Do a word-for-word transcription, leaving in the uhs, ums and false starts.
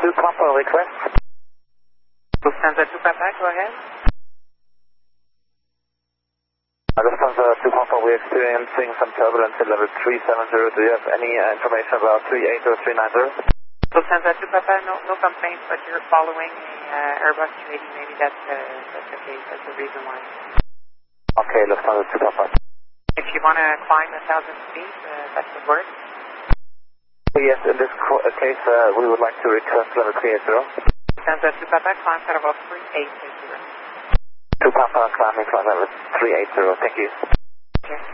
two Papa request. Lufthansa two Papa, go ahead. Lufthansa two Papa, we're experiencing some turbulence at level three seven zero. Do you have any uh, information about three eight zero three nine zero? Lufthansa two Papa, no, no complaints, but you're following a uh, Airbus two eighty, maybe that's, uh, that's the case, that's the reason why. Okay, Lufthansa two Papa. If you want to climb a thousand feet, uh, that would work. Yes, in this case, uh, we would like to request level three eight zero. Lufthansa two Papa, climb at about three eight zero. two Papa, climbing flight level three eight zero, thank you. Okay.